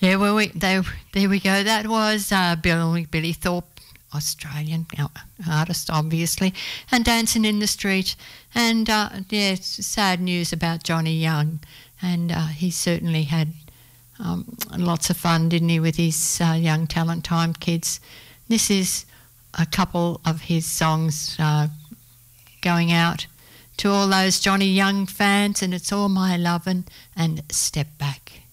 Yeah, well, there we go. That was Billy Thorpe, Australian artist, obviously, and Dancing in the Street. And, sad news about Johnny Young. And he certainly had lots of fun, didn't he, with his Young Talent Time kids. This is a couple of his songs going out to all those Johnny Young fans, and it's All My Lovin' and Step Back.